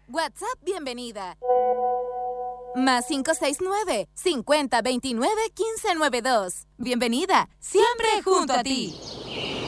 WhatsApp bienvenida. Más 569-5029-1592. Bienvenida, siempre junto a ti.